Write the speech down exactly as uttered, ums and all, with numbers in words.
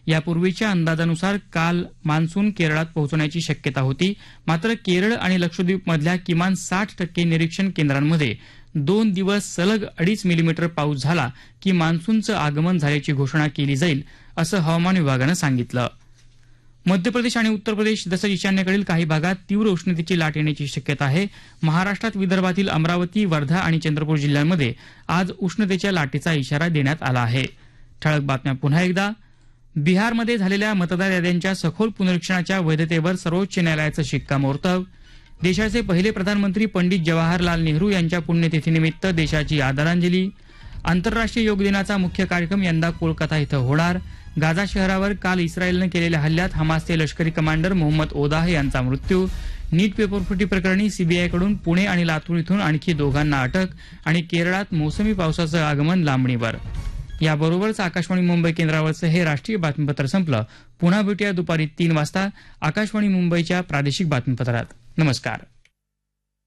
यापूर्वीच्या अंदाजानुसार काल मान्सून केरळात पोहोचण्याची शक्यता होती, मात्र केरळ आणि लक्षद्वीपमधल्या किमान साठ टक्के निरीक्षण केंद्रांमध्ये दोन दिवस सलग अडीच मिलीमीटर पाऊस झाला की मान्सूनचं आगमन झाल्याची घोषणा केली जाईल, असं हवामान विभागानं सांगितलं. मध्य प्रदेश आणि उत्तर प्रदेश तसंच ईशान्येकडील काही भागात तीव्र उष्णतेची लाट येण्याची शक्यता आहे. महाराष्ट्रात विदर्भातील अमरावती, वर्धा आणि चंद्रपूर जिल्ह्यांमध्ये आज उष्णतेच्या लाटेचा इशारा देण्यात आला आहे. ठळक बातम्या पुन्हा एकदा. बिहारमध्ये झालेल्या मतदार याद्यांच्या सखोल पुनरीक्षणाच्या वैधतेवर सर्वोच्च न्यायालयाचं शिक्कामोर्तब. देशाचे पहिले प्रधानमंत्री पंडित जवाहरलाल नेहरू यांच्या पुण्यतिथीनिमित्त देशाची आदरांजली. आंतरराष्ट्रीय योग दिनाचा मुख्य कार्यक्रम यंदा कोलकाता इथं होणार. गाझा शहरावर काल इस्रायलनं केलेल्या हल्ल्यात हमासचे लष्करी कमांडर मोहम्मद ओदाह यांचा मृत्यू. नीट पेपरफुटी प्रकरणी सीबीआयकडून पुणे आणि लातूर इथून आणखी दोघांना अटक. आणि केरळात मोसमी पावसाचं आगमन लांबणीवर. याबरोबरच आकाशवाणी मुंबई केंद्रावरचं हे राष्ट्रीय बातमीपत्र संपलं. पुन्हा भेटूया दुपारी तीन वाजता आकाशवाणी मुंबईच्या प्रादेशिक बातमीपत्रात. नमस्कार.